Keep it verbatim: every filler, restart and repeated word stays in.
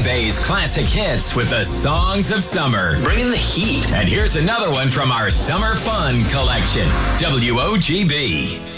Bay's classic hits with the songs of summer. Bringing the heat. And here's another one from our Summer Fun collection. W O G B.